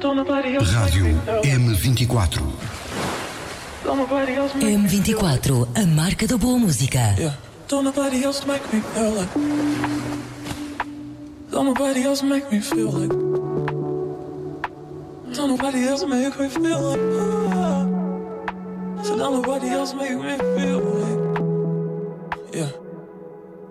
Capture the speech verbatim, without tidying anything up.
Rádio M vinte e quatro. M vinte e quatro, a marca da boa música. Yeah. Don't nobody else make me feel like. Don't nobody else make me feel like. Don't nobody else make me feel like. Ah. So don't nobody else make me feel like. Yeah.